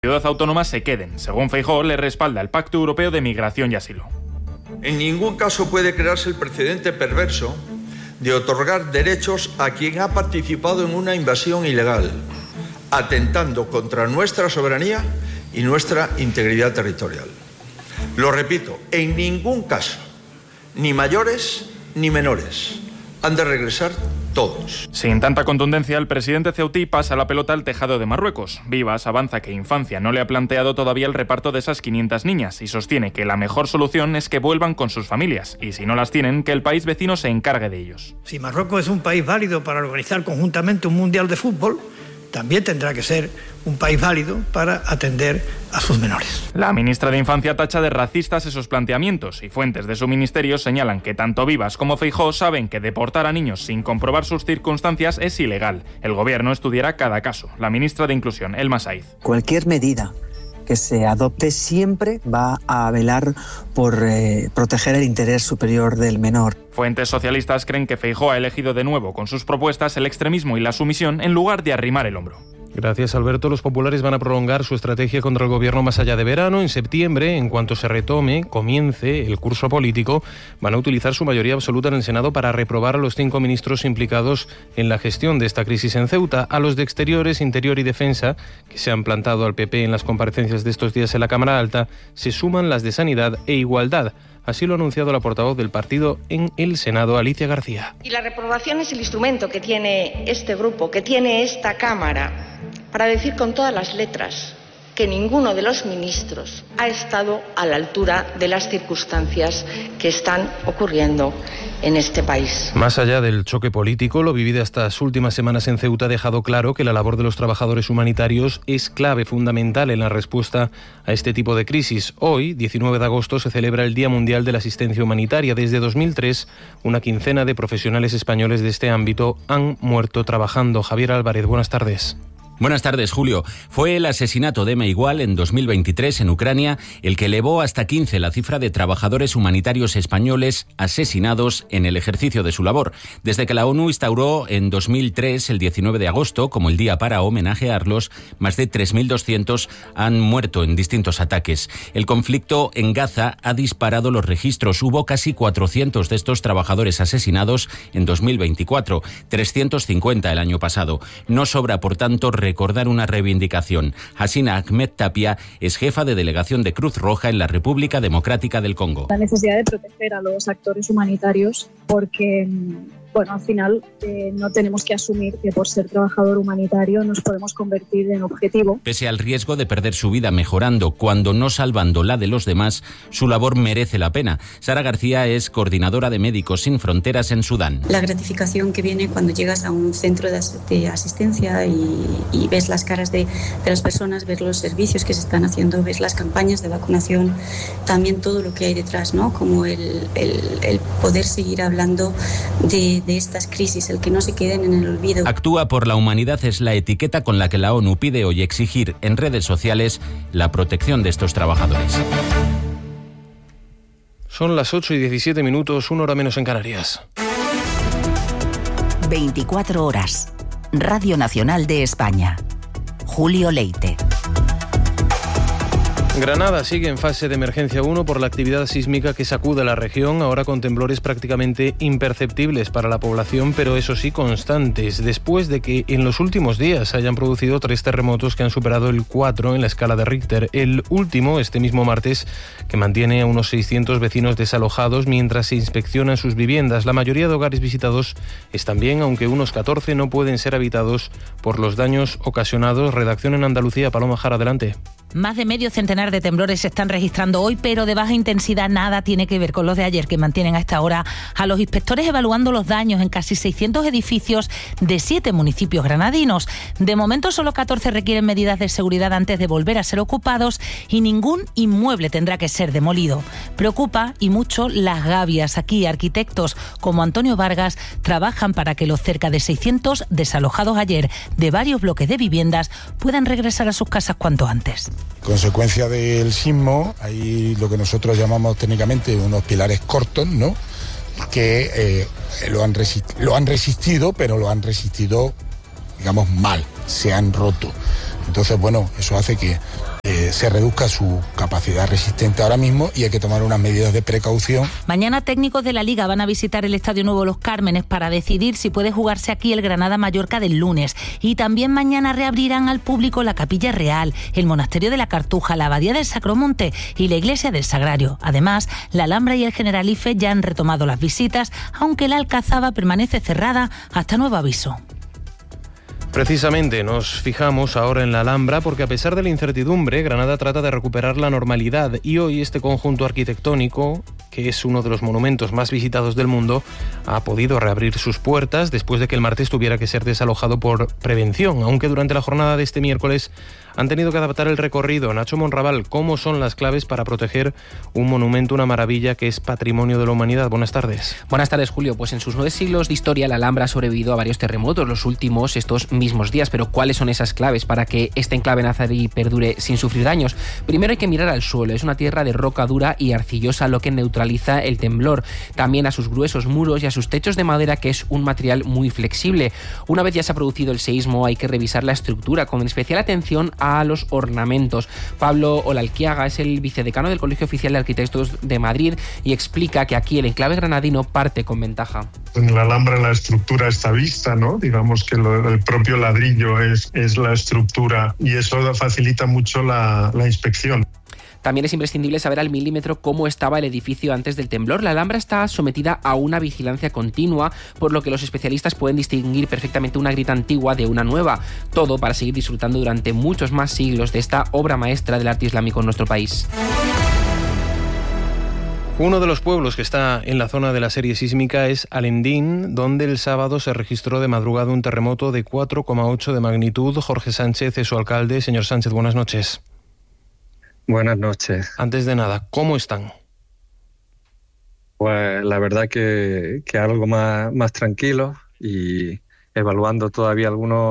Ciudad autónoma se queden. Según Feijóo, le respalda el Pacto Europeo de Migración y Asilo. En ningún caso puede crearse el precedente perverso de otorgar derechos a quien ha participado en una invasión ilegal, atentando contra nuestra soberanía y nuestra integridad territorial. Lo repito, en ningún caso, ni mayores ni menores, han de regresar todos. Sin tanta contundencia, el presidente ceutí pasa la pelota al tejado de Marruecos. Vivas avanza que Infancia no le ha planteado todavía el reparto de esas 500 niñas y sostiene que la mejor solución es que vuelvan con sus familias y, si no las tienen, que el país vecino se encargue de ellos. Si Marruecos es un país válido para organizar conjuntamente un mundial de fútbol, también tendrá que ser un país válido para atender a sus menores. La ministra de Infancia tacha de racistas esos planteamientos y fuentes de su ministerio señalan que tanto Vivas como Feijóo saben que deportar a niños sin comprobar sus circunstancias es ilegal. El gobierno estudiará cada caso. La ministra de Inclusión, Elma Saiz. Cualquier medida que se adopte siempre va a velar por proteger el interés superior del menor. Fuentes socialistas creen que Feijóo ha elegido de nuevo con sus propuestas el extremismo y la sumisión en lugar de arrimar el hombro. Gracias, Alberto. Los populares van a prolongar su estrategia contra el gobierno más allá de verano. En septiembre, en cuanto comience el curso político, van a utilizar su mayoría absoluta en el Senado para reprobar a los 5 ministros implicados en la gestión de esta crisis en Ceuta. A los de Exteriores, Interior y Defensa, que se han plantado al PP en las comparecencias de estos días en la Cámara Alta, se suman las de Sanidad e Igualdad. Así lo ha anunciado la portavoz del partido en el Senado, Alicia García. Y la reprobación es el instrumento que tiene este grupo, que tiene esta Cámara, para decir con todas las letras que ninguno de los ministros ha estado a la altura de las circunstancias que están ocurriendo en este país. Más allá del choque político, lo vivido estas últimas semanas en Ceuta ha dejado claro que la labor de los trabajadores humanitarios es clave, fundamental en la respuesta a este tipo de crisis. Hoy, 19 de agosto, se celebra el Día Mundial de la Asistencia Humanitaria. Desde 2003, una quincena de profesionales españoles de este ámbito han muerto trabajando. Javier Álvarez, buenas tardes. Buenas tardes, Julio. Fue el asesinato de Emma Igual en 2023 en Ucrania el que elevó hasta 15 la cifra de trabajadores humanitarios españoles asesinados en el ejercicio de su labor. Desde que la ONU instauró en 2003 el 19 de agosto como el día para homenajearlos, más de 3.200 han muerto en distintos ataques. El conflicto en Gaza ha disparado los registros. Hubo casi 400 de estos trabajadores asesinados en 2024, 350 el año pasado. No sobra, por tanto, recordar una reivindicación. Hasina Ahmed Tapia es jefa de delegación de Cruz Roja en la República Democrática del Congo. La necesidad de proteger a los actores humanitarios porque, al final no tenemos que asumir que por ser trabajador humanitario nos podemos convertir en objetivo. Pese al riesgo de perder su vida mejorando, cuando no salvando la de los demás, su labor merece la pena. Sara García es coordinadora de Médicos Sin Fronteras en Sudán. La gratificación que viene cuando llegas a un centro de asistencia y ves las caras de las personas, ves los servicios que se están haciendo, ves las campañas de vacunación, también todo lo que hay detrás, ¿no? Como el poder seguir hablando de estas crisis, el que no se queden en el olvido. Actúa por la humanidad es la etiqueta con la que la ONU pide hoy exigir en redes sociales la protección de estos trabajadores. Son las 8:17, 1 hora menos en Canarias. 24 horas. Radio Nacional de España. Julio Leite. Granada sigue en fase de emergencia 1 por la actividad sísmica que sacude la región, ahora con temblores prácticamente imperceptibles para la población, pero eso sí constantes, después de que en los últimos días se hayan producido 3 terremotos que han superado el 4 en la escala de Richter. El último, este mismo martes, que mantiene a unos 600 vecinos desalojados mientras se inspeccionan sus viviendas. La mayoría de hogares visitados están bien, aunque unos 14 no pueden ser habitados por los daños ocasionados. Redacción en Andalucía, Paloma Jara, adelante. Más de medio centenar de temblores se están registrando hoy, pero de baja intensidad. Nada tiene que ver con los de ayer, que mantienen a esta hora a los inspectores evaluando los daños en casi 600 edificios de 7 municipios granadinos. De momento, solo 14 requieren medidas de seguridad antes de volver a ser ocupados y ningún inmueble tendrá que ser demolido. Preocupa y mucho las gavias. Aquí, arquitectos como Antonio Vargas trabajan para que los cerca de 600 desalojados ayer de varios bloques de viviendas puedan regresar a sus casas cuanto antes. Consecuencia del sismo, hay lo que nosotros llamamos técnicamente unos pilares cortos, ¿no? Que lo han resistido, pero lo han resistido, digamos, mal, se han roto. Entonces, eso hace que se reduzca su capacidad resistente ahora mismo, y hay que tomar unas medidas de precaución. Mañana técnicos de la Liga van a visitar el Estadio Nuevo Los Cármenes para decidir si puede jugarse aquí el Granada-Mallorca del lunes. Y también mañana reabrirán al público la Capilla Real, el Monasterio de la Cartuja, la Abadía del Sacromonte y la Iglesia del Sagrario. Además, la Alhambra y el Generalife ya han retomado las visitas, aunque la Alcazaba permanece cerrada hasta nuevo aviso. Precisamente nos fijamos ahora en la Alhambra porque, a pesar de la incertidumbre, Granada trata de recuperar la normalidad, y hoy este conjunto arquitectónico, que es uno de los monumentos más visitados del mundo, ha podido reabrir sus puertas después de que el martes tuviera que ser desalojado por prevención, aunque durante la jornada de este miércoles han tenido que adaptar el recorrido. Nacho Monraval, ¿cómo son las claves para proteger un monumento, una maravilla que es patrimonio de la humanidad? Buenas tardes. Buenas tardes, Julio. Pues en sus 9 siglos de historia, la Alhambra ha sobrevivido a varios terremotos, los últimos estos mismos días. Pero ¿cuáles son esas claves para que este enclave nazarí perdure sin sufrir daños? Primero hay que mirar al suelo. Es una tierra de roca dura y arcillosa, lo que neutraliza el temblor. También a sus gruesos muros y a sus techos de madera, que es un material muy flexible. Una vez ya se ha producido el seísmo, hay que revisar la estructura, con especial atención a los ornamentos. Pablo Olalquiaga es el vicedecano del Colegio Oficial de Arquitectos de Madrid y explica que aquí el enclave granadino parte con ventaja. En la Alhambra la estructura está vista, ¿no? Digamos que el propio ladrillo es la estructura, y eso facilita mucho la inspección. También es imprescindible saber al milímetro cómo estaba el edificio antes del temblor. La Alhambra está sometida a una vigilancia continua, por lo que los especialistas pueden distinguir perfectamente una grita antigua de una nueva. Todo para seguir disfrutando durante muchos más siglos de esta obra maestra del arte islámico en nuestro país. Uno de los pueblos que está en la zona de la serie sísmica es Alendín, donde el sábado se registró de madrugada un terremoto de 4,8 de magnitud. Jorge Sánchez es su alcalde. Señor Sánchez, buenas noches. Buenas noches. Antes de nada, ¿cómo están? Pues la verdad que algo más tranquilo, y evaluando todavía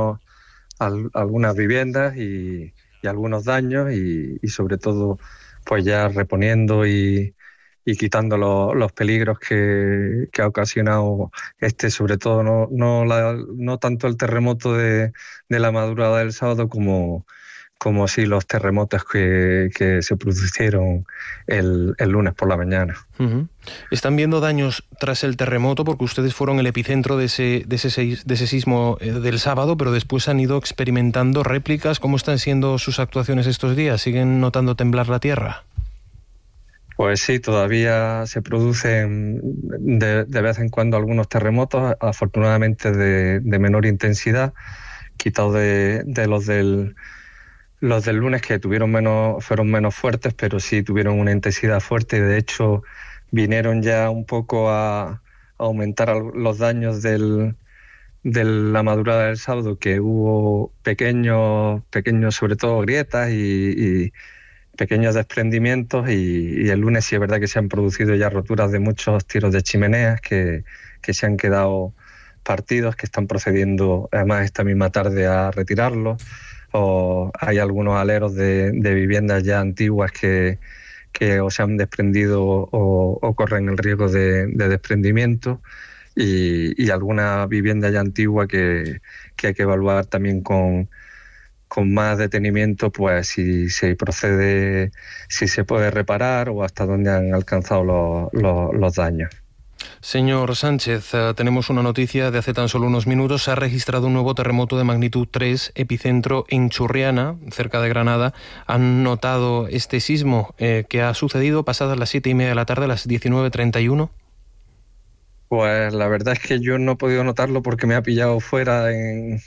algunas viviendas y algunos daños, y sobre todo pues ya reponiendo y quitando los peligros que ha ocasionado sobre todo no tanto el terremoto de la madrugada del sábado como sí los terremotos que se produjeron el lunes por la mañana. Uh-huh. ¿Están viendo daños tras el terremoto? Porque ustedes fueron el epicentro de ese sismo del sábado, pero después han ido experimentando réplicas. ¿Cómo están siendo sus actuaciones estos días? ¿Siguen notando temblar la tierra? Pues sí, todavía se producen de vez en cuando algunos terremotos, afortunadamente de menor intensidad, quitados de los del lunes, que fueron menos fuertes, pero sí tuvieron una intensidad fuerte, y de hecho vinieron ya un poco a aumentar los daños de la madrugada del sábado, que hubo pequeños sobre todo grietas y pequeños desprendimientos, y el lunes sí es verdad que se han producido ya roturas de muchos tiros de chimeneas que se han quedado partidos, que están procediendo además esta misma tarde a retirarlos. O hay algunos aleros de viviendas ya antiguas que o se han desprendido o corren el riesgo de desprendimiento, y alguna vivienda ya antigua que hay que evaluar también con más detenimiento, pues si se procede, si se puede reparar o hasta dónde han alcanzado los daños. Señor Sánchez, tenemos una noticia de hace tan solo unos minutos. Se ha registrado un nuevo terremoto de magnitud 3, epicentro en Churriana, cerca de Granada. ¿Han notado este sismo que ha sucedido pasadas las 7:30 de la tarde, a las 19:31? Pues la verdad es que yo no he podido notarlo porque me ha pillado fuera en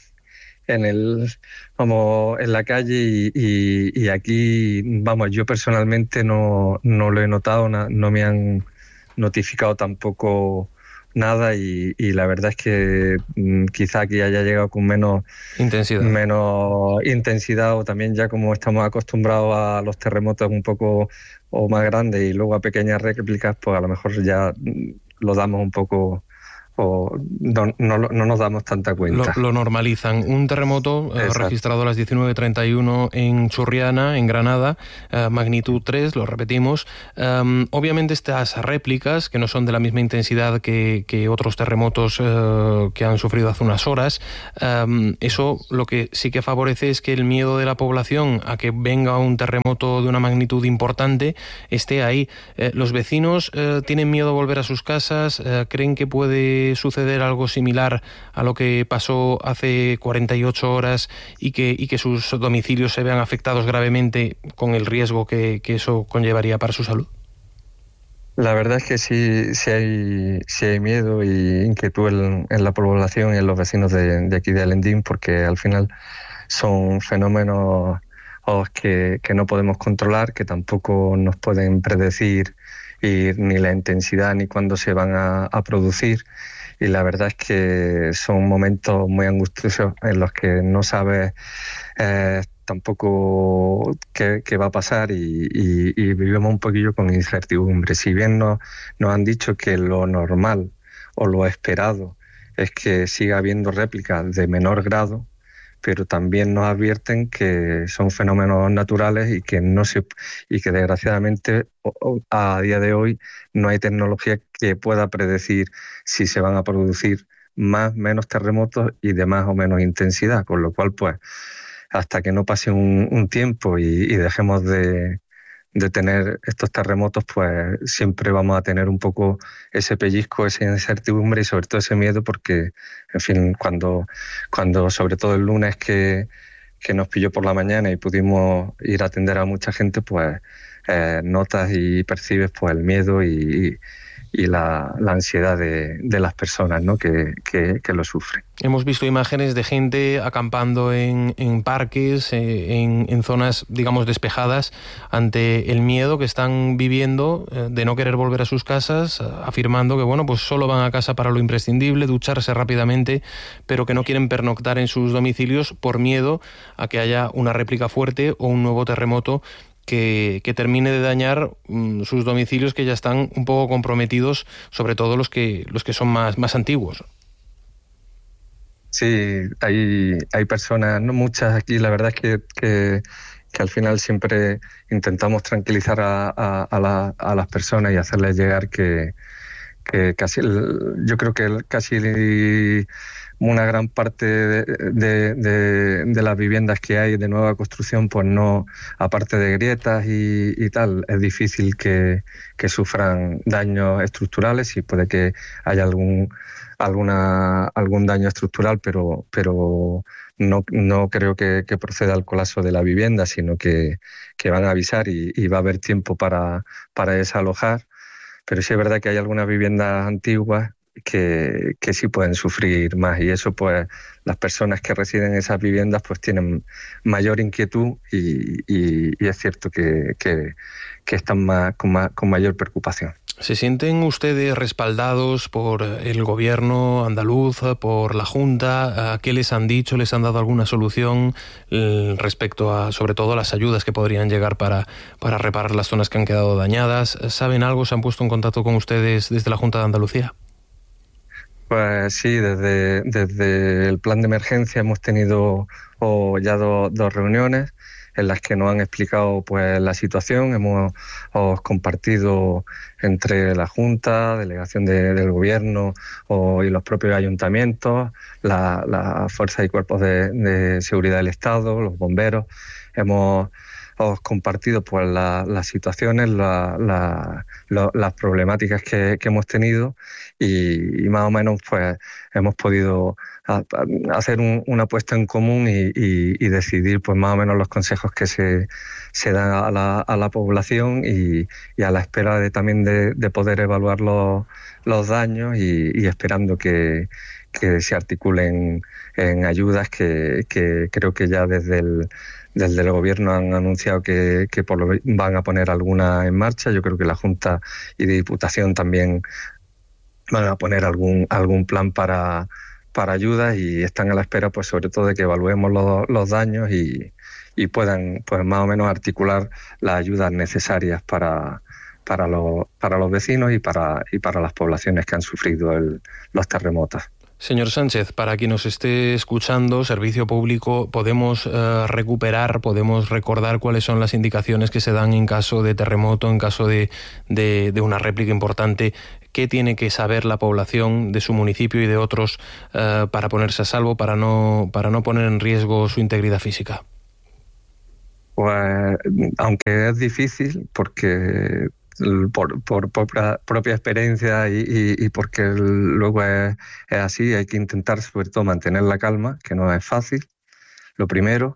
la calle, y aquí, yo personalmente no lo he notado, no me han notificado tampoco nada, y la verdad es que quizá aquí haya llegado con menos intensidad, o también ya como estamos acostumbrados a los terremotos un poco o más grandes y luego a pequeñas réplicas, pues a lo mejor ya lo damos un poco no nos damos tanta cuenta. Lo normalizan. Un terremoto registrado a las 19:31 en Churriana, en Granada, magnitud 3, lo repetimos. Obviamente estas réplicas, que no son de la misma intensidad que otros terremotos que han sufrido hace unas horas, eso lo que sí que favorece es que el miedo de la población a que venga un terremoto de una magnitud importante esté ahí. Los vecinos tienen miedo a volver a sus casas, creen que puede suceder algo similar a lo que pasó hace 48 horas y que sus domicilios se vean afectados gravemente con el riesgo que eso conllevaría para su salud. La verdad es que sí hay miedo y inquietud en la población y en los vecinos de aquí de Alendín, porque al final son fenómenos que no podemos controlar, que tampoco nos pueden predecir ni la intensidad ni cuándo se van a producir, y la verdad es que son momentos muy angustiosos en los que no sabes tampoco qué va a pasar y vivimos un poquillo con incertidumbre. Si bien nos han dicho que lo normal o lo esperado es que siga habiendo réplicas de menor grado, pero también nos advierten que son fenómenos naturales y que desgraciadamente a día de hoy no hay tecnología que pueda predecir si se van a producir menos terremotos y de más o menos intensidad, con lo cual pues hasta que no pase un tiempo y dejemos de tener estos terremotos, pues siempre vamos a tener un poco ese pellizco, esa incertidumbre y sobre todo ese miedo, porque, en fin, cuando sobre todo el lunes que nos pilló por la mañana y pudimos ir a atender a mucha gente, pues notas y percibes pues el miedo y la ansiedad de las personas, ¿no?, que lo sufren. Hemos visto imágenes de gente acampando en parques, en zonas, digamos, despejadas, ante el miedo que están viviendo de no querer volver a sus casas, afirmando que, bueno, pues solo van a casa para lo imprescindible, ducharse rápidamente, pero que no quieren pernoctar en sus domicilios por miedo a que haya una réplica fuerte o un nuevo terremoto que termine de dañar sus domicilios, que ya están un poco comprometidos, sobre todo los que son más antiguos. Sí, hay personas, no muchas aquí, la verdad es que al final siempre intentamos tranquilizar a las personas y hacerles llegar que casi, yo creo que casi una gran parte de las viviendas que hay de nueva construcción, pues no, aparte de grietas y tal, es difícil que sufran daños estructurales, y puede que haya algún daño estructural, pero no creo que proceda al colapso de la vivienda, sino que van a avisar y va a haber tiempo para desalojar. Pero sí es verdad que hay algunas viviendas antiguas que sí pueden sufrir más, y eso pues las personas que residen en esas viviendas pues tienen mayor inquietud y es cierto que están con mayor preocupación. ¿Se sienten ustedes respaldados por el gobierno andaluz, por la Junta? ¿Qué les han dicho? ¿Les han dado alguna solución respecto a, sobre todo, las ayudas que podrían llegar para reparar las zonas que han quedado dañadas? ¿Saben algo? ¿Se han puesto en contacto con ustedes desde la Junta de Andalucía? Pues sí, desde el plan de emergencia hemos tenido ya dos reuniones en las que nos han explicado pues la situación. Hemos compartido entre la Junta, delegación del Gobierno y los propios ayuntamientos, la fuerzas y cuerpos de seguridad del Estado, los bomberos. Hemos compartido pues las situaciones, las problemáticas que hemos tenido y más o menos pues hemos podido hacer una puesta en común y decidir pues más o menos los consejos que se dan a la población y a la espera también de poder evaluar los daños y esperando que se articulen en ayudas que creo que ya desde el Gobierno han anunciado que van a poner alguna en marcha. Yo creo que la Junta y de Diputación también van a poner algún plan para ayudas, y están a la espera pues sobre todo de que evaluemos los daños y puedan pues más o menos articular las ayudas necesarias para para los vecinos y para las poblaciones que han sufrido los terremotos. Señor Sánchez, para quien nos esté escuchando, Servicio Público, ¿podemos podemos recordar cuáles son las indicaciones que se dan en caso de terremoto, en caso de una réplica importante? ¿Qué tiene que saber la población de su municipio y de otros para ponerse a salvo, para no poner en riesgo su integridad física? Pues, aunque es difícil, porque por propia experiencia y porque luego es así, hay que intentar sobre todo mantener la calma, que no es fácil, lo primero.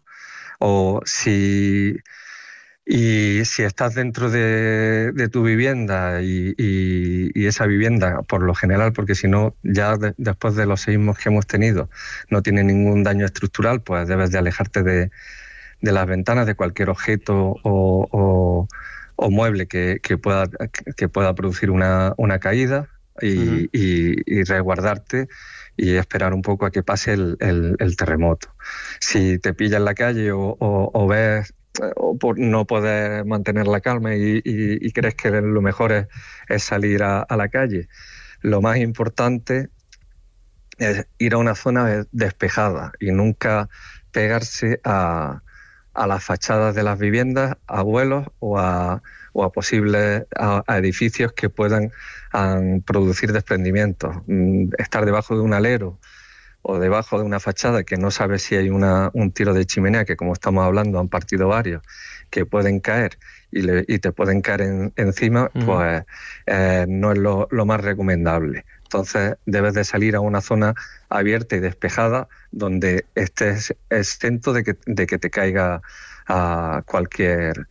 Y si estás dentro de tu vivienda y esa vivienda, por lo general, porque si no, ya después de los seísmos que hemos tenido, no tiene ningún daño estructural, pues debes de alejarte de las ventanas, de cualquier objeto o mueble que pueda producir una caída y resguardarte y esperar un poco a que pase el terremoto. Si te pilla en la calle o ves o por no poder mantener la calma y crees que lo mejor es salir a la calle, lo más importante es ir a una zona despejada y nunca pegarse a las fachadas de las viviendas, a vuelos o a posibles a edificios que puedan producir desprendimientos. Estar debajo de un alero o debajo de una fachada que no sabes si hay un tiro de chimenea, que como estamos hablando han partido varios, que pueden caer y te pueden caer encima, pues no es lo más recomendable. Entonces debes de salir a una zona abierta y despejada donde estés exento de que te caiga cualquier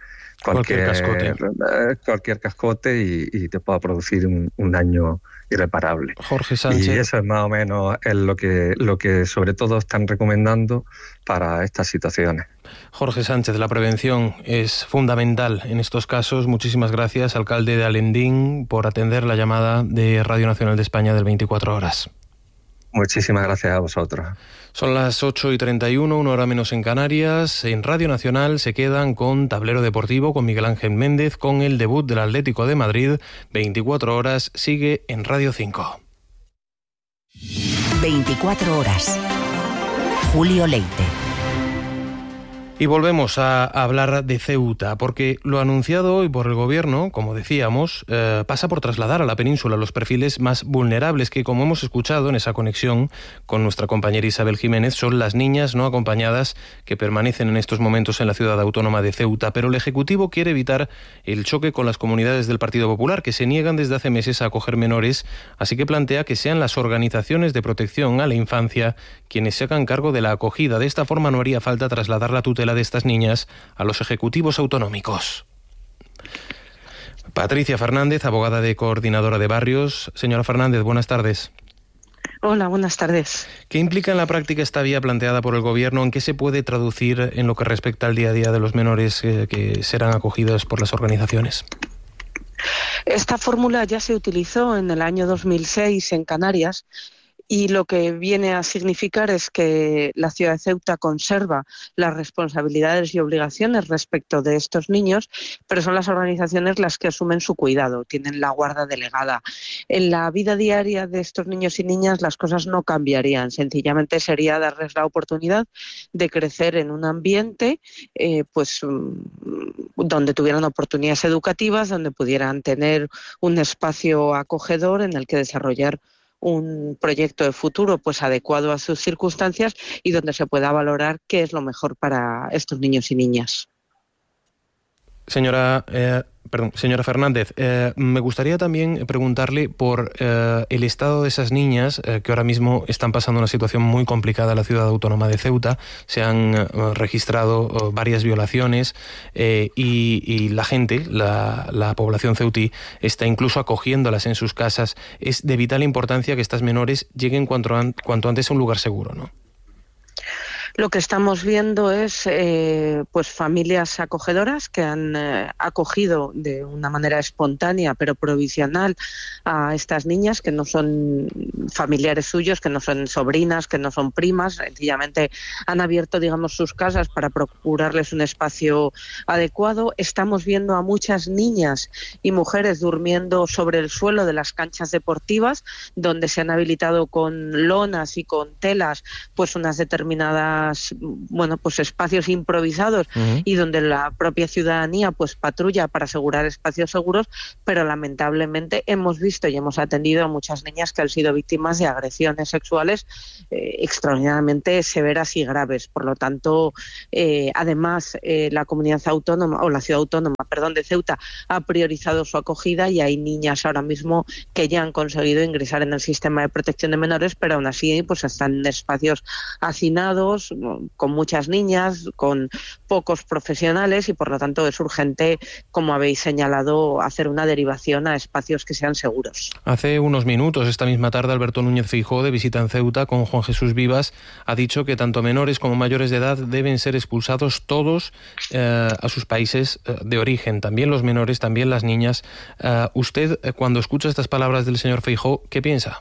cascote y te pueda producir un daño irreparable. Jorge Sánchez. Y eso es más o menos lo que sobre todo están recomendando para estas situaciones. Jorge Sánchez, la prevención es fundamental en estos casos. Muchísimas gracias, alcalde de Alendín, por atender la llamada de Radio Nacional de España del 24 Horas. Muchísimas gracias a vosotros. Son las 8:31, 1 hora menos en Canarias. En Radio Nacional se quedan con Tablero Deportivo, con Miguel Ángel Méndez, con el debut del Atlético de Madrid. 24 Horas sigue en Radio 5. 24 Horas. Julio Leite. Y volvemos a hablar de Ceuta, porque lo anunciado hoy por el Gobierno, como decíamos, pasa por trasladar a la península los perfiles más vulnerables que, como hemos escuchado en esa conexión con nuestra compañera Isabel Jiménez, son las niñas no acompañadas que permanecen en estos momentos en la ciudad autónoma de Ceuta. Pero el Ejecutivo quiere evitar el choque con las comunidades del Partido Popular, que se niegan desde hace meses a acoger menores, así que plantea que sean las organizaciones de protección a la infancia quienes se hagan cargo de la acogida. De esta forma no haría falta trasladar la tutela de estas niñas a los ejecutivos autonómicos. Patricia Fernández, abogada de Coordinadora de Barrios. Señora Fernández, buenas tardes. Hola, buenas tardes. ¿Qué implica en la práctica esta vía planteada por el Gobierno? ¿En qué se puede traducir en lo que respecta al día a día de los menores que serán acogidos por las organizaciones? Esta fórmula ya se utilizó en el año 2006 en Canarias. Y lo que viene a significar es que la ciudad de Ceuta conserva las responsabilidades y obligaciones respecto de estos niños, pero son las organizaciones las que asumen su cuidado, tienen la guarda delegada. En la vida diaria de estos niños y niñas las cosas no cambiarían, sencillamente sería darles la oportunidad de crecer en un ambiente donde tuvieran oportunidades educativas, donde pudieran tener un espacio acogedor en el que desarrollar un proyecto de futuro pues adecuado a sus circunstancias y donde se pueda valorar qué es lo mejor para estos niños y niñas. Señora Fernández, me gustaría también preguntarle por el estado de esas niñas que ahora mismo están pasando una situación muy complicada en la ciudad autónoma de Ceuta. Se han registrado varias violaciones y la gente, la población ceutí, está incluso acogiéndolas en sus casas. Es de vital importancia que estas menores lleguen cuanto antes a un lugar seguro, ¿no? Lo que estamos viendo es pues familias acogedoras que han acogido de una manera espontánea pero provisional a estas niñas, que no son familiares suyos, que no son sobrinas, que no son primas, sencillamente han abierto, digamos, sus casas para procurarles un espacio adecuado. Estamos viendo a muchas niñas y mujeres durmiendo sobre el suelo de las canchas deportivas, donde se han habilitado con lonas y con telas pues unas determinadas pues espacios improvisados y donde la propia ciudadanía pues patrulla para asegurar espacios seguros, pero lamentablemente hemos visto y hemos atendido a muchas niñas que han sido víctimas de agresiones sexuales extraordinariamente severas y graves. Por lo tanto, además la comunidad autónoma o la ciudad autónoma, de Ceuta ha priorizado su acogida y hay niñas ahora mismo que ya han conseguido ingresar en el sistema de protección de menores, pero aún así pues están en espacios hacinados, con muchas niñas, con pocos profesionales y por lo tanto es urgente, como habéis señalado, hacer una derivación a espacios que sean seguros. Hace unos minutos, esta misma tarde, Alberto Núñez Feijóo, de visita en Ceuta con Juan Jesús Vivas, ha dicho que tanto menores como mayores de edad deben ser expulsados todos a sus países de origen, también los menores, también las niñas. Usted, cuando escucha estas palabras del señor Feijóo, ¿qué piensa?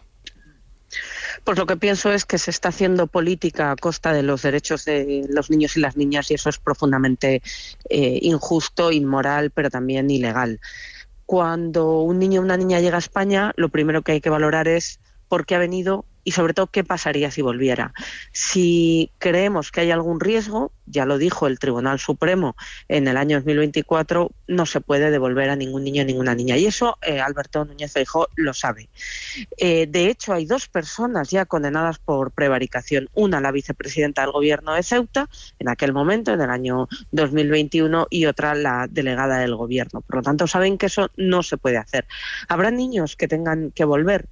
Pues lo que pienso es que se está haciendo política a costa de los derechos de los niños y las niñas y eso es profundamente injusto, inmoral, pero también ilegal. Cuando un niño o una niña llega a España, lo primero que hay que valorar es por qué ha venido y sobre todo qué pasaría si volviera. Si creemos que hay algún riesgo, ya lo dijo el Tribunal Supremo en el año 2024, no se puede devolver a ningún niño o ninguna niña. Y eso Alberto Núñez Feijóo lo sabe. De hecho, hay 2 personas ya condenadas por prevaricación. Una, la vicepresidenta del Gobierno de Ceuta, en aquel momento, en el año 2021, y otra, la delegada del Gobierno. Por lo tanto, saben que eso no se puede hacer. Habrá niños que tengan que volver,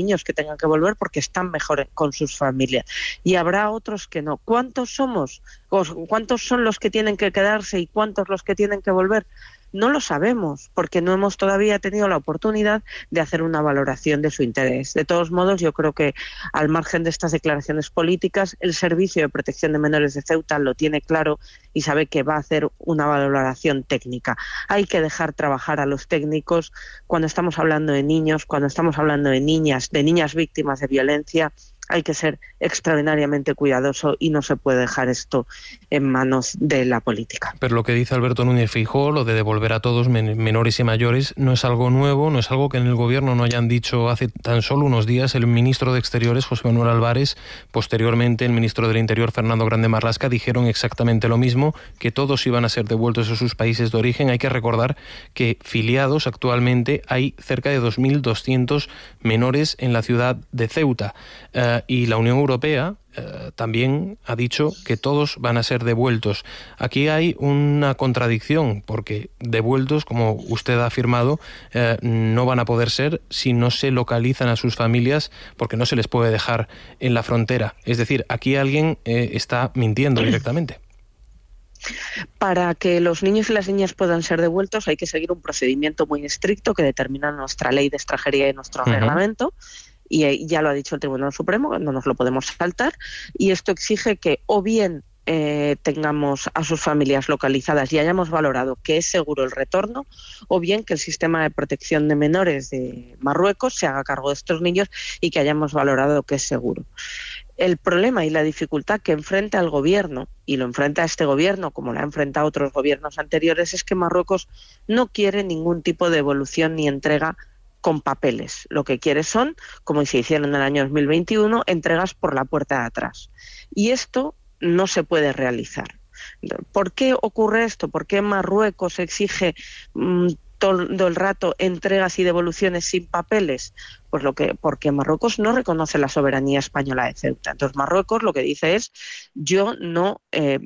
porque están mejor con sus familias. Y habrá otros que no. ¿Cuántos somos? ¿Cuántos son los que tienen que quedarse y cuántos los que tienen que volver? No lo sabemos, porque no hemos todavía tenido la oportunidad de hacer una valoración de su interés. De todos modos, yo creo que al margen de estas declaraciones políticas, el Servicio de Protección de Menores de Ceuta lo tiene claro y sabe que va a hacer una valoración técnica. Hay que dejar trabajar a los técnicos cuando estamos hablando de niños, cuando estamos hablando de niñas víctimas de violencia. Hay que ser extraordinariamente cuidadoso y no se puede dejar esto en manos de la política. Pero lo que dice Alberto Núñez Feijóo, lo de devolver a todos, menores y mayores, no es algo nuevo, no es algo que en el Gobierno no hayan dicho hace tan solo unos días. El ministro de Exteriores, José Manuel Álvarez, posteriormente el ministro del Interior, Fernando Grande Marlaska, dijeron exactamente lo mismo, que todos iban a ser devueltos a sus países de origen. Hay que recordar que filiados actualmente hay cerca de 2.200 menores en la ciudad de Ceuta. Y la Unión Europea también ha dicho que todos van a ser devueltos. Aquí hay una contradicción, porque devueltos, como usted ha afirmado, no van a poder ser si no se localizan a sus familias, porque no se les puede dejar en la frontera. Es decir, aquí alguien está mintiendo directamente. Para que los niños y las niñas puedan ser devueltos hay que seguir un procedimiento muy estricto que determina nuestra ley de extranjería y nuestro reglamento. Y ya lo ha dicho el Tribunal Supremo, no nos lo podemos saltar, y esto exige que o bien tengamos a sus familias localizadas y hayamos valorado que es seguro el retorno, o bien que el sistema de protección de menores de Marruecos se haga cargo de estos niños y que hayamos valorado que es seguro. El problema y la dificultad que enfrenta el Gobierno, y lo enfrenta este Gobierno como lo ha enfrentado otros gobiernos anteriores, es que Marruecos no quiere ningún tipo de devolución ni entrega con papeles. Lo que quiere son, como se hicieron en el año 2021, entregas por la puerta de atrás. Y esto no se puede realizar. ¿Por qué ocurre esto? ¿Por qué Marruecos exige todo el rato entregas y devoluciones sin papeles? Pues porque Marruecos no reconoce la soberanía española de Ceuta. Entonces Marruecos lo que dice es: yo no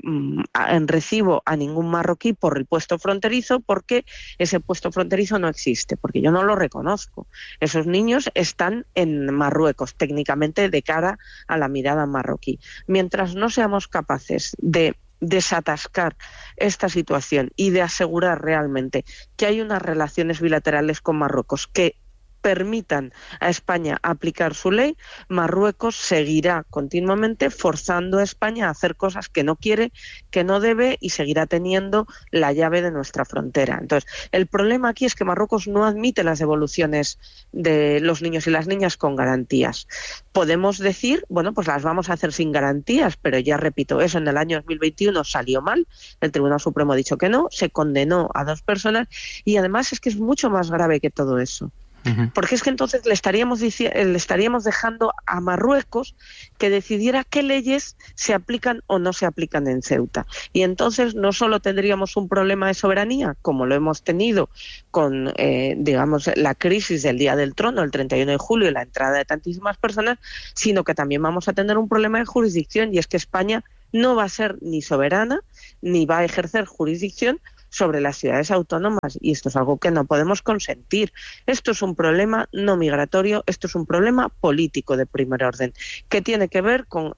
recibo a ningún marroquí por el puesto fronterizo, porque ese puesto fronterizo no existe, porque yo no lo reconozco. Esos niños están en Marruecos técnicamente de cara a la mirada marroquí. Mientras no seamos capaces de desatascar esta situación y de asegurar realmente que hay unas relaciones bilaterales con Marruecos que permitan a España aplicar su ley, Marruecos seguirá continuamente forzando a España a hacer cosas que no quiere, que no debe, y seguirá teniendo la llave de nuestra frontera. Entonces, el problema aquí es que Marruecos no admite las devoluciones de los niños y las niñas con garantías. Podemos decir, bueno, pues las vamos a hacer sin garantías, pero ya repito, eso en el año 2021 salió mal, el Tribunal Supremo ha dicho que no, se condenó a 2 personas, y además es que es mucho más grave que todo eso. Porque es que entonces le estaríamos dejando a Marruecos que decidiera qué leyes se aplican o no se aplican en Ceuta. Y entonces no solo tendríamos un problema de soberanía, como lo hemos tenido con, digamos, la crisis del Día del Trono, el 31 de julio, y la entrada de tantísimas personas, sino que también vamos a tener un problema de jurisdicción, y es que España no va a ser ni soberana, ni va a ejercer jurisdicción sobre las ciudades autónomas, y esto es algo que no podemos consentir. Esto es un problema no migratorio, esto es un problema político de primer orden, que tiene que ver con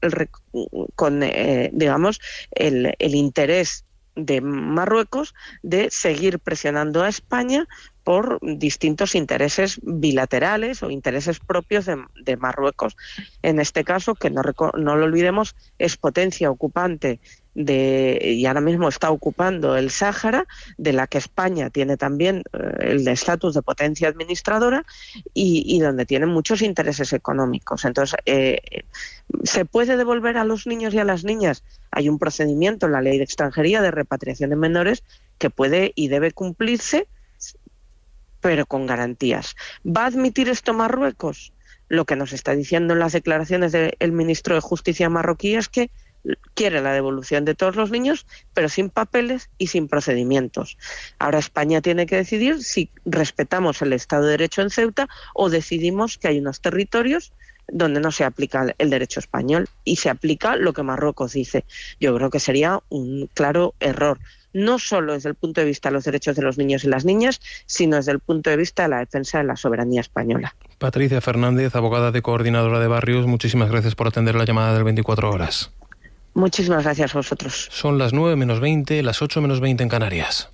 digamos, el interés de Marruecos de seguir presionando a España por distintos intereses bilaterales o intereses propios de Marruecos. En este caso, que no lo olvidemos, es potencia ocupante y ahora mismo está ocupando el Sáhara, de la que España tiene también el estatus de potencia administradora, y donde tiene muchos intereses económicos. Entonces, ¿se puede devolver a los niños y a las niñas? Hay un procedimiento en la Ley de Extranjería de repatriación de menores que puede y debe cumplirse, pero con garantías. ¿Va a admitir esto Marruecos? Lo que nos está diciendo en las declaraciones del ministro de Justicia marroquí es que quiere la devolución de todos los niños, pero sin papeles y sin procedimientos. Ahora España tiene que decidir si respetamos el Estado de Derecho en Ceuta o decidimos que hay unos territorios donde no se aplica el derecho español y se aplica lo que Marruecos dice. Yo creo que sería un claro error, no solo desde el punto de vista de los derechos de los niños y las niñas, sino desde el punto de vista de la defensa de la soberanía española. Patricia Fernández, abogada de Coordinadora de Barrios, muchísimas gracias por atender la llamada del 24 horas. Muchísimas gracias a vosotros. Son las 9 menos 20, las 8 menos 20 en Canarias.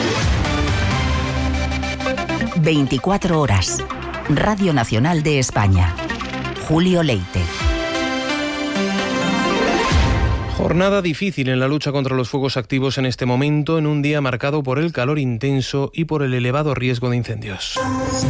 24 horas. Radio Nacional de España. Julio Leite. Jornada difícil en la lucha contra los fuegos activos en este momento, en un día marcado por el calor intenso y por el elevado riesgo de incendios.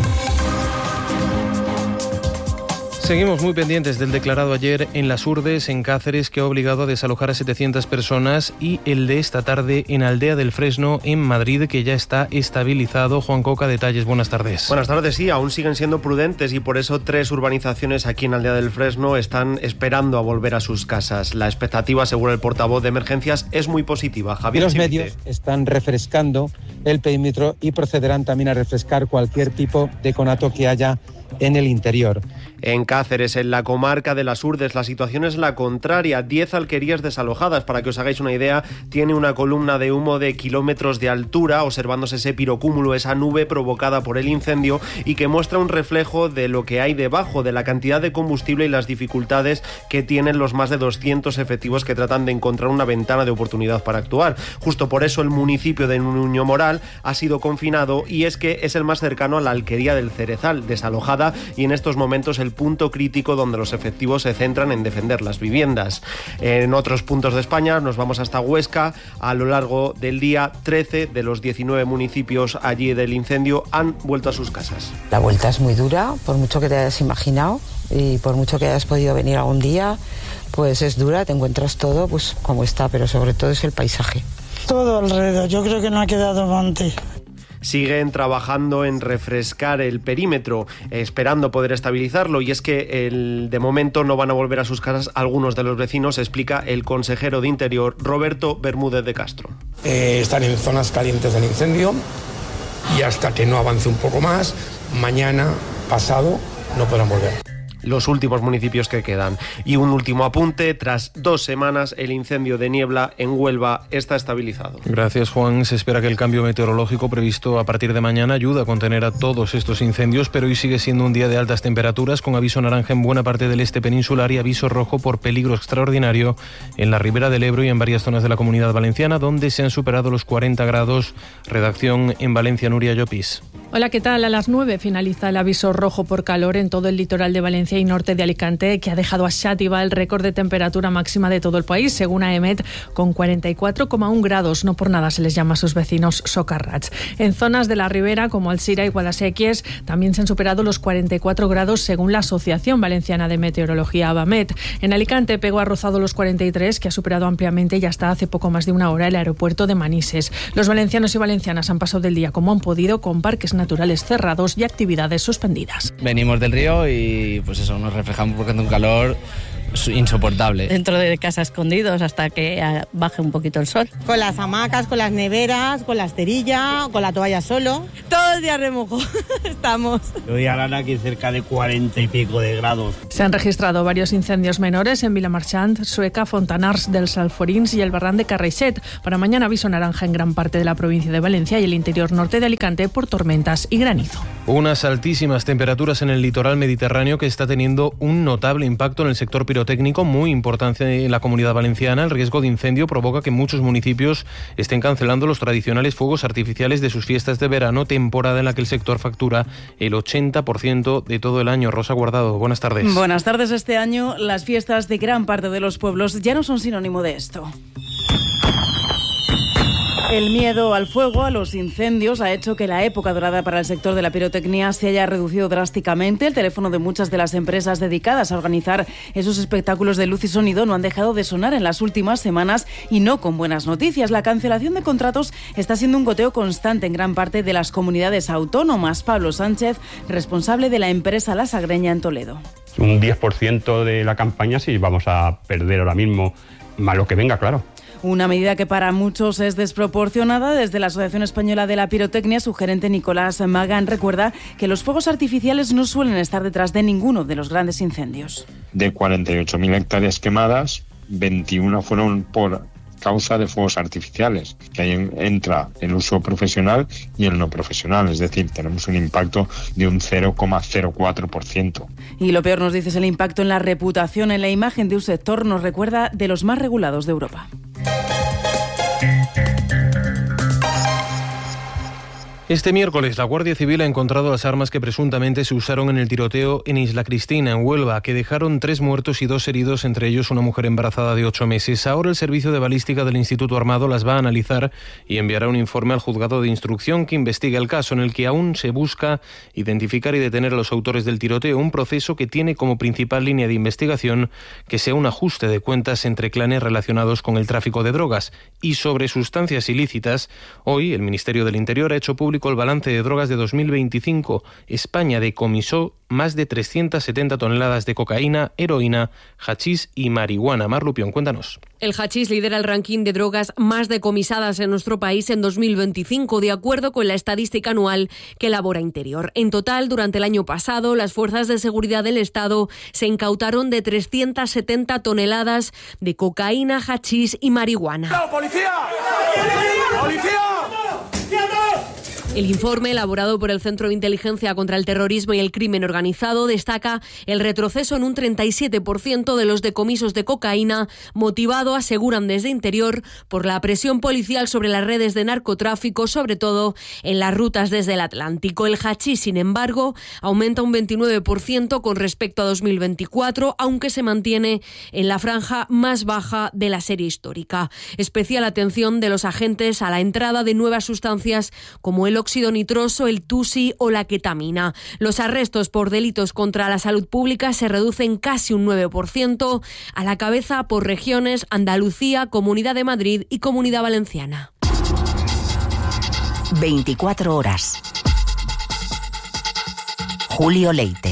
Seguimos muy pendientes del declarado ayer en Las Urdes, en Cáceres, que ha obligado a desalojar a 700 personas, y el de esta tarde en Aldea del Fresno, en Madrid, que ya está estabilizado. Juan Coca, detalles, buenas tardes. Buenas tardes, sí, aún siguen siendo prudentes y por eso 3 urbanizaciones aquí en Aldea del Fresno están esperando a volver a sus casas. La expectativa, según el portavoz de emergencias, es muy positiva. Javier Los Chivite. medios están refrescando el perímetro y procederán también a refrescar cualquier tipo de conato que haya en el interior. En Cáceres, en la comarca de Las Urdes, la situación es la contraria. 10 alquerías desalojadas. Para que os hagáis una idea, tiene una columna de humo de kilómetros de altura, observándose ese pirocúmulo, esa nube provocada por el incendio, y que muestra un reflejo de lo que hay debajo, de la cantidad de combustible y las dificultades que tienen los más de 200 efectivos que tratan de encontrar una ventana de oportunidad para actuar. Justo por eso el municipio de Nuño Moral ha sido confinado, y es que es el más cercano a la alquería del Cerezal, desalojada, y en estos momentos el punto crítico donde los efectivos se centran en defender las viviendas. En otros puntos de España nos vamos hasta Huesca. A lo largo del día, 13 de los 19 municipios allí del incendio han vuelto a sus casas. La vuelta es muy dura, por mucho que te hayas imaginado y por mucho que hayas podido venir algún día, pues es dura, te encuentras todo pues como está, pero sobre todo es el paisaje. Todo alrededor, yo creo que no ha quedado antes. Siguen trabajando en refrescar el perímetro, esperando poder estabilizarlo, y es que de momento no van a volver a sus casas algunos de los vecinos, explica el consejero de Interior, Roberto Bermúdez de Castro. Están en zonas calientes del incendio y hasta que no avance un poco más, mañana, pasado, no podrán volver. Los últimos municipios que quedan. Y un último apunte: tras 2 semanas, el incendio de Niebla en Huelva está estabilizado. Gracias, Juan. Se espera que el cambio meteorológico previsto a partir de mañana ayude a contener a todos estos incendios, pero hoy sigue siendo un día de altas temperaturas, con aviso naranja en buena parte del este peninsular y aviso rojo por peligro extraordinario en la Ribera del Ebro y en varias zonas de la Comunidad Valenciana, donde se han superado los 40 grados. Redacción en Valencia, Nuria Llopis. Hola, ¿qué tal? A las 9 finaliza el aviso rojo por calor en todo el litoral de Valencia y norte de Alicante, que ha dejado a Xàtiva el récord de temperatura máxima de todo el país, según AEMET, con 44,1 grados. No por nada se les llama a sus vecinos socarrats. En zonas de la ribera, como Alzira y Guadasséquies, también se han superado los 44 grados, según la Asociación Valenciana de Meteorología, ABAMET. En Alicante, Pego ha rozado los 43, que ha superado ampliamente ya hasta hace poco más de una hora el aeropuerto de Manises. Los valencianos y valencianas han pasado del día como han podido, con parques naturales cerrados y actividades suspendidas. Venimos del río y pues eso, nos reflejamos porque hace un calor insoportable. Dentro de casa escondidos hasta que baje un poquito el sol. Con las hamacas, con las neveras, con la esterilla, con la toalla solo. Todo el día remojo estamos. Hoy harán aquí cerca de 40 y pico de grados. Se han registrado varios incendios menores en Vilamarchant, Sueca, Fontanars dels Alforins y el Barran de Carreixet. Para mañana aviso naranja en gran parte de la provincia de Valencia y el interior norte de Alicante por tormentas y granizo. Unas altísimas temperaturas en el litoral mediterráneo que está teniendo un notable impacto en el sector pirotécnico muy importante en la Comunidad Valenciana. El riesgo de incendio provoca que muchos municipios estén cancelando los tradicionales fuegos artificiales de sus fiestas de verano, temporada en la que el sector factura el 80% de todo el año. Rosa Guardado, buenas tardes. Buenas tardes. Este año las fiestas de gran parte de los pueblos ya no son sinónimo de esto. El miedo al fuego, a los incendios, ha hecho que la época dorada para el sector de la pirotecnia se haya reducido drásticamente. El teléfono de muchas de las empresas dedicadas a organizar esos espectáculos de luz y sonido no han dejado de sonar en las últimas semanas y no con buenas noticias. La cancelación de contratos está siendo un goteo constante en gran parte de las comunidades autónomas. Pablo Sánchez, responsable de la empresa La Sagreña en Toledo. Un 10% de la campaña sí vamos a perder ahora mismo, más lo que venga, claro. Una medida que para muchos es desproporcionada. Desde la Asociación Española de la Pirotecnia, su gerente Nicolás Magán recuerda que los fuegos artificiales no suelen estar detrás de ninguno de los grandes incendios. De 48.000 hectáreas quemadas, 21 fueron por causa de fuegos artificiales, que ahí entra el uso profesional y el no profesional, es decir, tenemos un impacto de un 0,04%. Y lo peor, nos dice, es el impacto en la reputación, en la imagen de un sector, nos recuerda, de los más regulados de Europa. Este miércoles, la Guardia Civil ha encontrado las armas que presuntamente se usaron en el tiroteo en Isla Cristina, en Huelva, que dejaron 3 muertos y 2 heridos, entre ellos una mujer embarazada de 8 meses. Ahora el Servicio de Balística del Instituto Armado las va a analizar y enviará un informe al juzgado de instrucción que investiga el caso, en el que aún se busca identificar y detener a los autores del tiroteo, un proceso que tiene como principal línea de investigación que sea un ajuste de cuentas entre clanes relacionados con el tráfico de drogas. Y sobre sustancias ilícitas, hoy el Ministerio del Interior ha hecho público el balance de drogas de 2025. España decomisó más de 370 toneladas de cocaína, heroína, hachís y marihuana. Mar Lupión, cuéntanos. El hachís lidera el ranking de drogas más decomisadas en nuestro país en 2025, de acuerdo con la estadística anual que elabora Interior. En total, durante el año pasado, las fuerzas de seguridad del Estado se incautaron de 370 toneladas de cocaína, hachís y marihuana. ¡No, policía! ¡Policía! El informe, elaborado por el Centro de Inteligencia contra el Terrorismo y el Crimen Organizado, destaca el retroceso en un 37% de los decomisos de cocaína, motivado, aseguran desde Interior, por la presión policial sobre las redes de narcotráfico, sobre todo en las rutas desde el Atlántico. El hachís, sin embargo, aumenta un 29% con respecto a 2024, aunque se mantiene en la franja más baja de la serie histórica. Especial atención de los agentes a la entrada de nuevas sustancias como el óxido nitroso, el tusi o la ketamina. Los arrestos por delitos contra la salud pública se reducen casi un 9%, a la cabeza por regiones Andalucía, Comunidad de Madrid y Comunidad Valenciana. 24 horas. Julio Leite.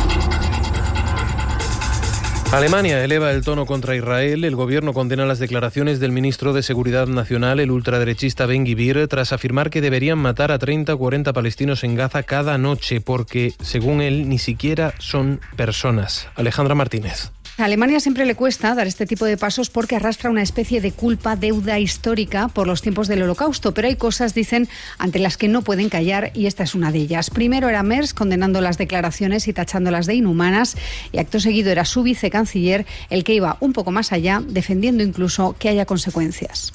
Alemania eleva el tono contra Israel. El gobierno condena las declaraciones del ministro de Seguridad Nacional, el ultraderechista Ben Gvir, tras afirmar que deberían matar a 30 o 40 palestinos en Gaza cada noche, porque, según él, ni siquiera son personas. Alejandra Martínez. A Alemania siempre le cuesta dar este tipo de pasos porque arrastra una especie de deuda histórica por los tiempos del Holocausto, pero hay cosas, dicen, ante las que no pueden callar y esta es una de ellas. Primero era Merz condenando las declaraciones y tachándolas de inhumanas y acto seguido era su vicecanciller el que iba un poco más allá, defendiendo incluso que haya consecuencias.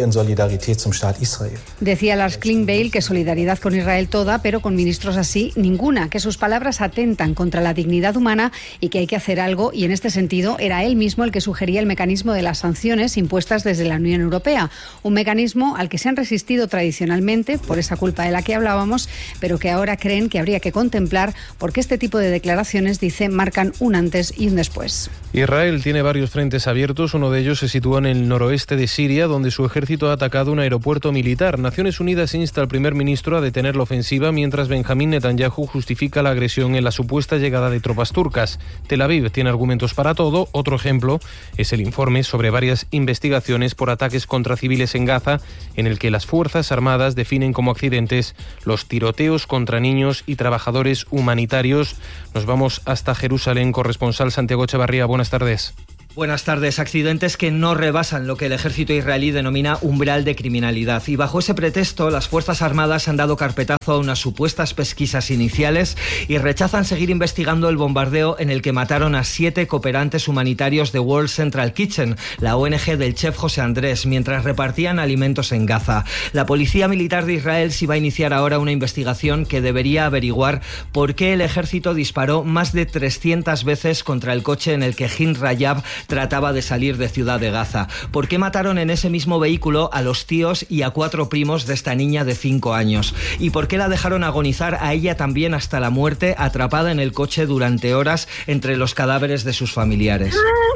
Decía Lars Klingbeil que solidaridad con Israel toda, pero con ministros así ninguna, que sus palabras atentan contra la dignidad humana y que hay que hacer algo, y en este sentido era él mismo el que sugería el mecanismo de las sanciones impuestas desde la Unión Europea, un mecanismo al que se han resistido tradicionalmente por esa culpa de la que hablábamos, pero que ahora creen que habría que contemplar porque este tipo de declaraciones, dice, marcan un antes y un después. Israel tiene varios frentes abiertos, uno de ellos se sitúa en el noroeste de Siria, donde su ejército ha atacado un aeropuerto militar. Naciones Unidas insta al primer ministro a detener la ofensiva, mientras Benjamín Netanyahu justifica la agresión en la supuesta llegada de tropas turcas. Tel Aviv tiene argumentos para todo. Otro ejemplo es el informe sobre varias investigaciones por ataques contra civiles en Gaza, en el que las Fuerzas Armadas definen como accidentes los tiroteos contra niños y trabajadores humanitarios. Nos vamos hasta Jerusalén. Corresponsal Santiago Echevarría, buenas tardes. Buenas tardes. Accidentes que no rebasan lo que el ejército israelí denomina umbral de criminalidad. Y bajo ese pretexto, las Fuerzas Armadas han dado carpetazo a unas supuestas pesquisas iniciales y rechazan seguir investigando el bombardeo en el que mataron a 7 cooperantes humanitarios de World Central Kitchen, la ONG del chef José Andrés, mientras repartían alimentos en Gaza. La Policía Militar de Israel sí va a iniciar ahora una investigación que debería averiguar por qué el ejército disparó más de 300 veces contra el coche en el que Hind Rajab trataba de salir de Ciudad de Gaza. ¿Por qué mataron en ese mismo vehículo a los tíos y a 4 primos de esta niña de 5 años? ¿Y por qué la dejaron agonizar a ella también hasta la muerte, atrapada en el coche durante horas entre los cadáveres de sus familiares?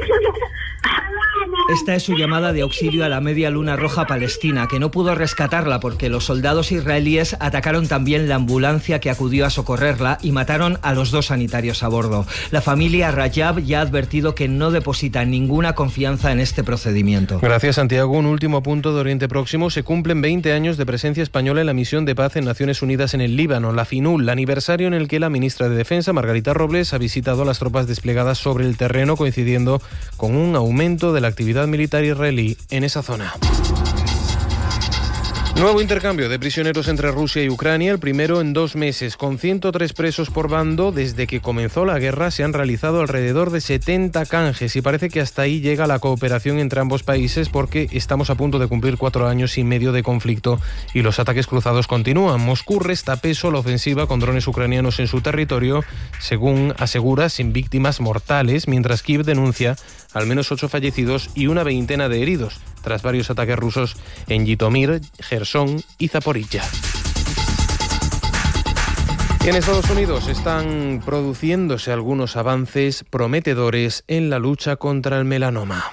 Esta es su llamada de auxilio a la Media Luna Roja palestina, que no pudo rescatarla porque los soldados israelíes atacaron también la ambulancia que acudió a socorrerla y mataron a los 2 sanitarios a bordo. La familia Rajab ya ha advertido que no deposita ninguna confianza en este procedimiento. Gracias, Santiago. Un último punto de Oriente Próximo. Se cumplen 20 años de presencia española en la misión de paz en Naciones Unidas en el Líbano, la FINUL, aniversario en el que la ministra de Defensa, Margarita Robles, ha visitado a las tropas desplegadas sobre el terreno, coincidiendo con un aumento de la actividad militar israelí en esa zona. Nuevo intercambio de prisioneros entre Rusia y Ucrania, el primero en 2 meses. Con 103 presos por bando, desde que comenzó la guerra se han realizado alrededor de 70 canjes y parece que hasta ahí llega la cooperación entre ambos países porque estamos a punto de cumplir 4 años y medio de conflicto y los ataques cruzados continúan. Moscú resta peso a la ofensiva con drones ucranianos en su territorio, según asegura, sin víctimas mortales, mientras Kiev denuncia al menos 8 fallecidos y una veintena de heridos, tras varios ataques rusos en Jitomir, Gerson y Zaporizhia. En Estados Unidos están produciéndose algunos avances prometedores en la lucha contra el melanoma.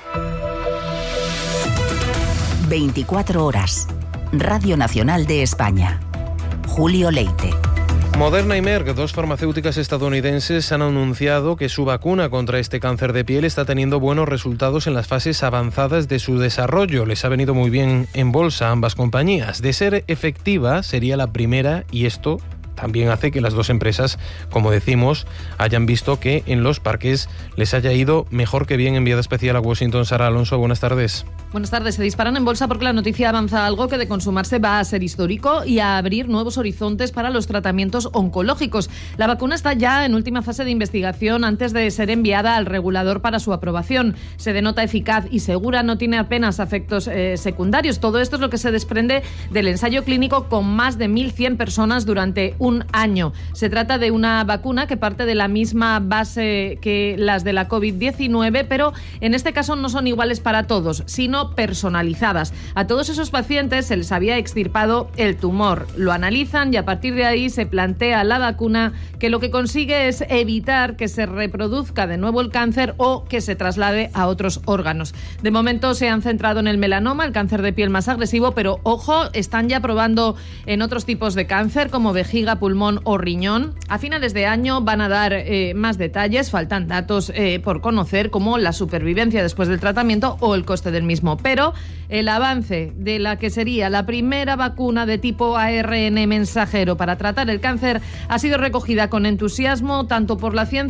24 horas. Radio Nacional de España. Julio Leite. Moderna y Merck, 2 farmacéuticas estadounidenses, han anunciado que su vacuna contra este cáncer de piel está teniendo buenos resultados en las fases avanzadas de su desarrollo. Les ha venido muy bien en bolsa a ambas compañías. De ser efectiva, sería la primera y esto también hace que las 2 empresas, como decimos, hayan visto que en los parques les haya ido mejor que bien. Enviada especial a Washington, Sara Alonso, buenas tardes. Buenas tardes. Se disparan en bolsa porque la noticia avanza algo que de consumarse va a ser histórico y a abrir nuevos horizontes para los tratamientos oncológicos. La vacuna está ya en última fase de investigación antes de ser enviada al regulador para su aprobación. Se denota eficaz y segura, no tiene apenas efectos secundarios. Todo esto es lo que se desprende del ensayo clínico con más de 1.100 personas durante un año. Se trata de una vacuna que parte de la misma base que las de la COVID-19, pero en este caso no son iguales para todos, sino personalizadas. A todos esos pacientes se les había extirpado el tumor. Lo analizan y a partir de ahí se plantea la vacuna que lo que consigue es evitar que se reproduzca de nuevo el cáncer o que se traslade a otros órganos. De momento se han centrado en el melanoma, el cáncer de piel más agresivo, pero ojo, están ya probando en otros tipos de cáncer como vejiga, pulmón o riñón. A finales de año van a dar más detalles, faltan datos por conocer como la supervivencia después del tratamiento o el coste del mismo. Pero el avance de la que sería la primera vacuna de tipo ARN mensajero para tratar el cáncer ha sido recogida con entusiasmo tanto por la ciencia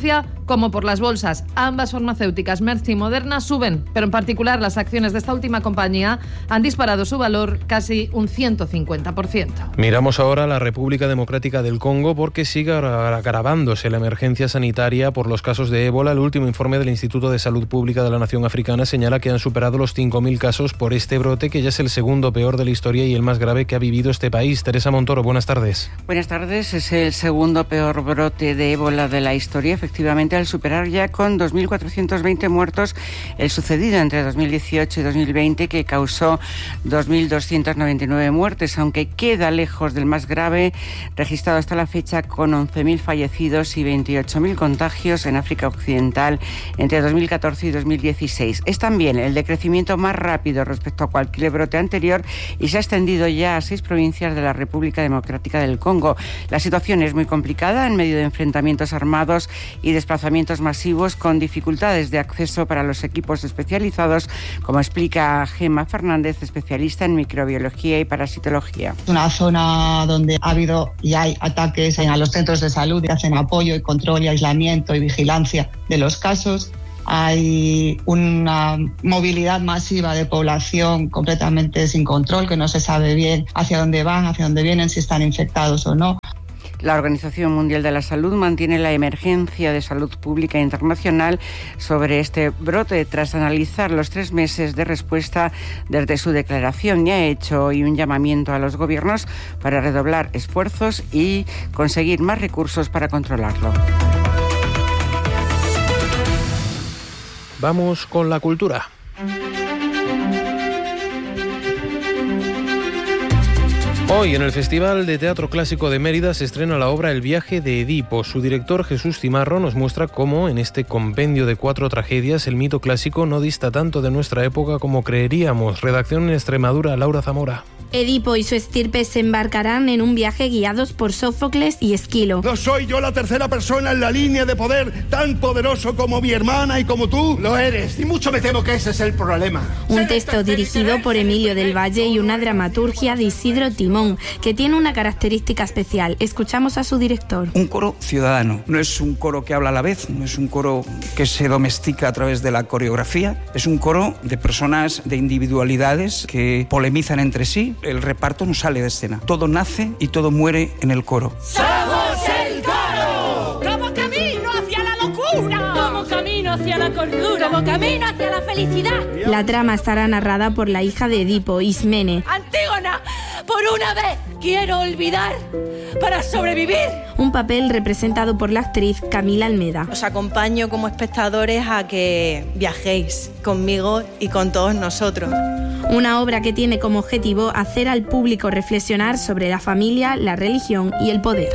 como por las bolsas. Ambas farmacéuticas, Merck y Moderna, suben, pero en particular las acciones de esta última compañía han disparado su valor casi un 150%. Miramos ahora a la República Democrática del Congo porque sigue agravándose la emergencia sanitaria por los casos de ébola. El último informe del Instituto de Salud Pública de la Nación Africana señala que han superado los 5.000 casos por este brote, que ya es el segundo peor de la historia y el más grave que ha vivido este país. Teresa Montoro, buenas tardes. Buenas tardes. Es el segundo peor brote de ébola de la historia, efectivamente, al superar ya con 2.420 muertos el sucedido entre 2018 y 2020, que causó 2.299 muertes, aunque queda lejos del más grave registrado hasta la fecha, con 11.000 fallecidos y 28.000 contagios en África Occidental entre 2014 y 2016. Es también el decrecimiento más rápido respecto a cualquier brote anterior y se ha extendido ya a 6 provincias de la República Democrática del Congo. La situación es muy complicada en medio de enfrentamientos armados y desplazamientos masivos, con dificultades de acceso para los equipos especializados, como explica Gemma Fernández, especialista en microbiología y parasitología. Una zona donde ha habido y hay ataques a los centros de salud que hacen apoyo y control y aislamiento y vigilancia de los casos. Hay una movilidad masiva de población completamente sin control, que no se sabe bien hacia dónde van, hacia dónde vienen, si están infectados o no. La Organización Mundial de la Salud mantiene la emergencia de salud pública internacional sobre este brote tras analizar los 3 meses de respuesta desde su declaración, y ha hecho hoy un llamamiento a los gobiernos para redoblar esfuerzos y conseguir más recursos para controlarlo. Vamos con la cultura. Hoy en el Festival de Teatro Clásico de Mérida se estrena la obra El viaje de Edipo. Su director, Jesús Cimarro, nos muestra cómo en este compendio de 4 tragedias el mito clásico no dista tanto de nuestra época como creeríamos. Redacción en Extremadura, Laura Zamora. Edipo y su estirpe se embarcarán en un viaje guiados por Sófocles y Esquilo. ¿No soy yo la tercera persona en la línea de poder tan poderoso como mi hermana y como tú? Lo eres, y mucho me temo que ese es el problema. Un texto dirigido por Emilio del Valle y una dramaturgia de Isidro Timón, que tiene una característica especial. Escuchamos a su director. Un coro ciudadano, no es un coro que habla a la vez, no es un coro que se domestica a través de la coreografía, es un coro de personas, de individualidades que polemizan entre sí. El reparto no sale de escena, todo nace y todo muere en el coro. ¡Somos el coro! Como camino hacia la locura, como camino hacia la cordura, como camino hacia la felicidad. La trama estará narrada por la hija de Edipo, Ismene. Antígona, por una vez quiero olvidar para sobrevivir. Un papel representado por la actriz Camila Almeda. Os acompaño como espectadores a que viajéis conmigo y con todos nosotros. Una obra que tiene como objetivo hacer al público reflexionar sobre la familia, la religión y el poder.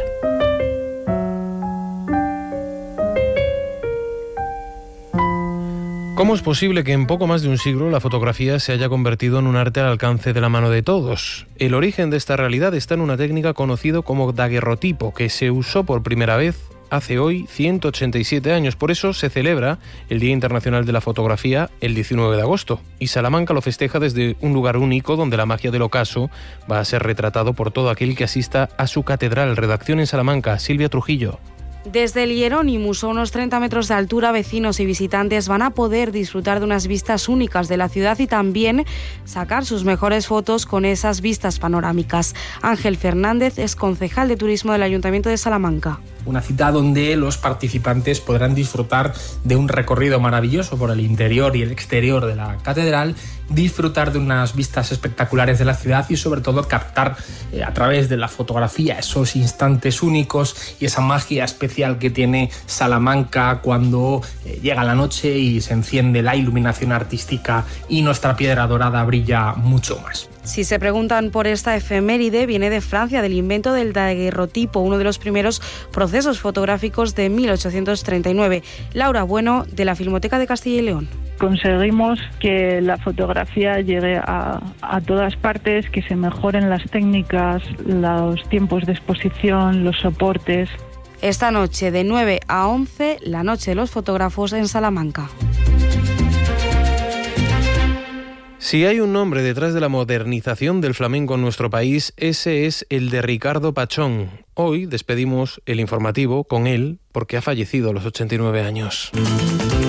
¿Cómo es posible que en poco más de un siglo la fotografía se haya convertido en un arte al alcance de la mano de todos? El origen de esta realidad está en una técnica conocida como daguerrotipo, que se usó por primera vez hace hoy 187 años. Por eso se celebra el Día Internacional de la Fotografía el 19 de agosto. Y Salamanca lo festeja desde un lugar único donde la magia del ocaso va a ser retratado por todo aquel que asista a su catedral. Redacción en Salamanca, Silvia Trujillo. Desde el Hieronymus, a unos 30 metros de altura, vecinos y visitantes van a poder disfrutar de unas vistas únicas de la ciudad y también sacar sus mejores fotos con esas vistas panorámicas. Ángel Fernández es concejal de turismo del Ayuntamiento de Salamanca. Una cita donde los participantes podrán disfrutar de un recorrido maravilloso por el interior y el exterior de la catedral, disfrutar de unas vistas espectaculares de la ciudad y sobre todo captar a través de la fotografía esos instantes únicos y esa magia especial que tiene Salamanca cuando llega la noche y se enciende la iluminación artística y nuestra piedra dorada brilla mucho más. Si se preguntan por esta efeméride, viene de Francia, del invento del daguerrotipo, uno de los primeros procesos fotográficos de 1839. Laura Bueno, de la Filmoteca de Castilla y León. Conseguimos que la fotografía llegue a todas partes, que se mejoren las técnicas, los tiempos de exposición, los soportes. Esta noche de 9 a 11, la Noche de los Fotógrafos en Salamanca. Si hay un nombre detrás de la modernización del flamenco en nuestro país, ese es el de Ricardo Pachón. Hoy despedimos el informativo con él porque ha fallecido a los 89 años.